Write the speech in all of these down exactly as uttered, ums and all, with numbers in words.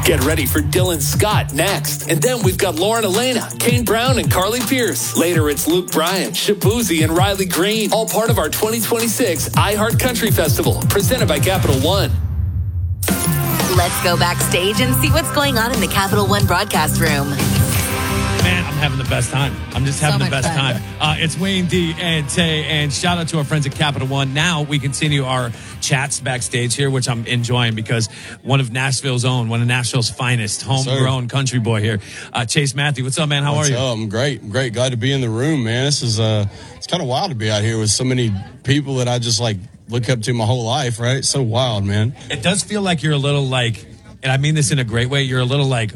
Get ready for Dylan Scott next. And then we've got Lauren Elena, Kane Brown, and Carly Pierce. Later, it's Luke Bryan, Shabuzi, and Riley Green, all part of our twenty twenty-six iHeart Country Festival, presented by Capital One. Let's go backstage and see what's going on in the Capital One broadcast room. Man, I'm having the best time. I'm just having So the best much time. Uh, it's Wayne D and Tay, and shout out to our friends at Capital One. Now we continue our chats backstage here, which I'm enjoying because one of Nashville's own, one of Nashville's finest, homegrown yes, country boy here, uh, Chase Matthew. What's up, man? How What's are you? Up? I'm great. I'm great. Glad to be in the room, man. This is uh, it's kind of wild to be out here with so many people that I just like look up to my whole life. Right? It's so wild, man. It does feel like you're a little like, and I mean this in a great way. You're a little like.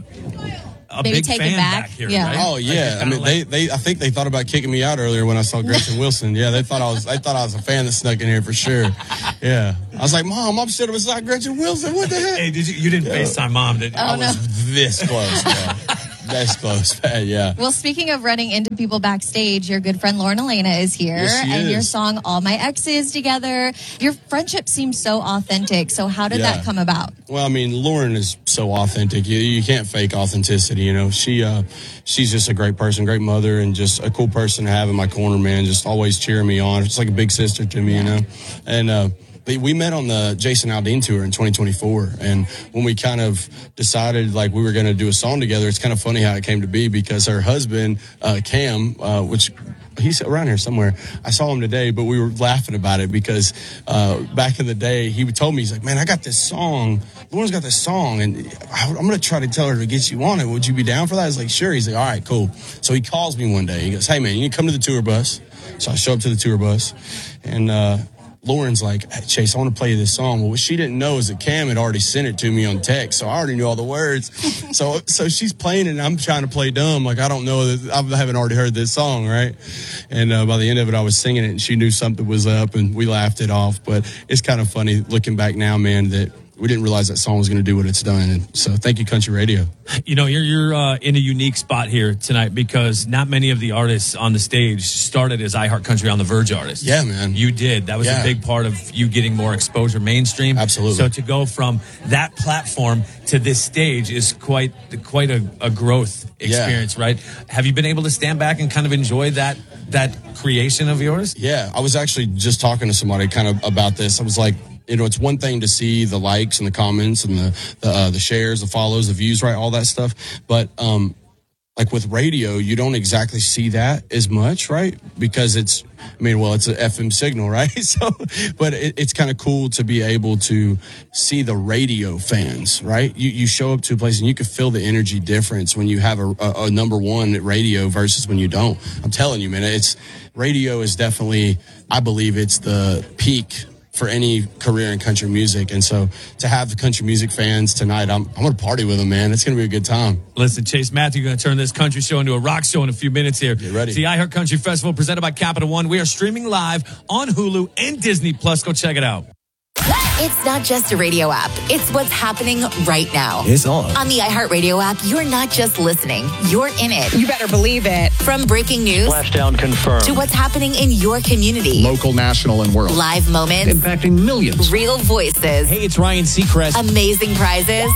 A Maybe big take fan it back. back here, Yeah. right? Oh yeah, like I mean like, they, they I think they thought about kicking me out earlier when I saw Gretchen Wilson. Yeah, they thought I was they thought I was a fan that snuck in here for sure. Yeah, I was like, Mom, I'm sitting beside Gretchen Wilson. What the heck? Hey, did you you didn't yeah. FaceTime Mom, did you? Oh, I no. was this close, man. This close, man. Yeah. Well, speaking of running into people backstage, your good friend Lauren Elena is here, Yes, she and is. your song "All My Exes" together. Your friendship seems so authentic. So, how did Yeah. that come about? Well, I mean, Lauren is so authentic. You, you can't fake authenticity. You know, she uh, she's just a great person, great mother, and just a cool person to have in my corner, man. Just always cheering me on. It's like a big sister to me, you know. And uh, but we met on the Jason Aldean tour in twenty twenty-four, and when we kind of decided like we were going to do a song together, it's kind of funny how it came to be because her husband, uh, Cam, uh, which. He's around here somewhere. I saw him today, but we were laughing about it because uh, back in the day, he told me, he's like, man, I got this song. Lauren's got this song, and I'm going to try to tell her to get you on it. Would you be down for that? I was like, sure. He's like, all right, cool. So he calls me one day. He goes, hey, man, you need to come to the tour bus. So I show up to the tour bus, and uh, Lauren's like, hey, Chase, I want to play you this song. Well, what she didn't know is that Cam had already sent it to me on text, so I already knew all the words. so so she's playing it, and I'm trying to play dumb. Like, I don't know that I haven't already heard this song, right? And uh, by the end of it, I was singing it, and she knew something was up, and we laughed it off. But it's kind of funny looking back now, man, that we didn't realize that song was going to do what it's done. And so thank you, Country Radio. You know, you're you're uh, in a unique spot here tonight because not many of the artists on the stage started as iHeart Country on the Verge artists. Yeah, man. You did. That was Yeah. a big part of you getting more exposure mainstream. Absolutely. So to go from that platform to this stage is quite quite a, a growth experience, Yeah. right? Have you been able to stand back and kind of enjoy that that creation of yours? Yeah, I was actually just talking to somebody kind of about this. I was like, you know, it's one thing to see the likes and the comments and the the, uh, the shares, the follows, the views, right, all that stuff. But um, like with radio, you don't exactly see that as much, right? Because it's, I mean, well, it's an F M signal, right? So, but it, it's kind of cool to be able to see the radio fans, right? You you show up to a place and you can feel the energy difference when you have a, a, a number one at radio versus when you don't. I'm telling you, man, it's radio is definitely, I believe it's the peak for any career in country music. And so to have the country music fans tonight, I'm I'm going to party with them, man. It's going to be a good time. Listen, Chase Matthew going to turn this country show into a rock show in a few minutes here. Get ready. It's the iHeart Country Festival presented by Capital One. We are streaming live on Hulu and Disney Plus. Go check it out. It's not just a radio app. It's what's happening right now. It's on. On the iHeartRadio app, you're not just listening. You're in it. You better believe it. From breaking news Splashdown confirmed. to what's happening in your community. Local, national, and world. Live moments. Impacting millions. Real voices. Hey, it's Ryan Seacrest. Amazing prizes.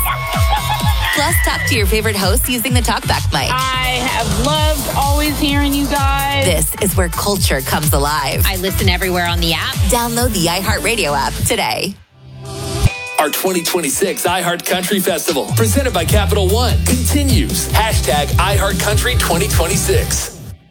Plus, talk to your favorite hosts using the TalkBack mic. I have loved always hearing you guys. This is where culture comes alive. I listen everywhere on the app. Download the iHeartRadio app today. Our twenty twenty-six iHeart Country Festival, presented by Capital One, continues. Hashtag iHeart Country twenty twenty-six.